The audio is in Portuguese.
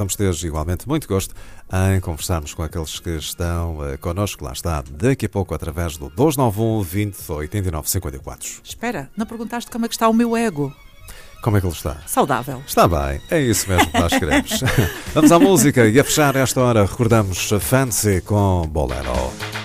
Vamos ter igualmente muito gosto em conversarmos com aqueles que estão connosco. Lá está, daqui a pouco, através do 291 20 89 54. Espera, não perguntaste como é que está o meu ego? Como é que ele está? Saudável. Está bem, é isso mesmo que nós queremos. Vamos à música e a fechar esta hora recordamos Fancy com Bolero.